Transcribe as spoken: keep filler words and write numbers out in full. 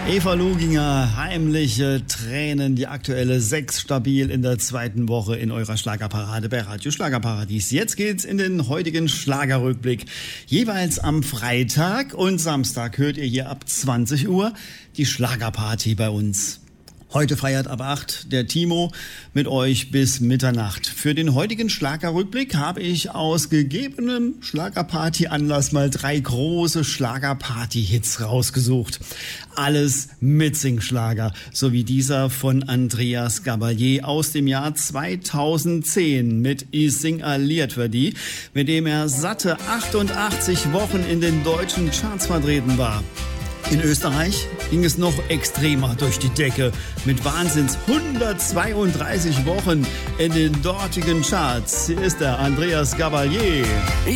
Eva Luginger, heimliche Tränen, die aktuelle sechs stabil in der zweiten Woche in eurer Schlagerparade bei Radio Schlagerparadies. Jetzt geht's in den heutigen Schlagerrückblick. Jeweils am Freitag und Samstag hört ihr hier ab zwanzig Uhr die Schlagerparty bei uns. Heute feiert ab acht der Timo mit euch bis Mitternacht. Für den heutigen Schlagerrückblick habe ich aus gegebenem Schlagerparty-Anlass mal drei große Schlagerparty-Hits rausgesucht. Alles Mitsingschlager, so wie dieser von Andreas Gabalier aus dem Jahr zweitausendzehn mit I sing a Lied für die, mit dem er satte achtundachtzig Wochen in den deutschen Charts vertreten war. In Österreich ging es noch extremer durch die Decke mit Wahnsinns hundertzweiunddreißig Wochen in den dortigen Charts. Hier ist der Andreas Gabalier.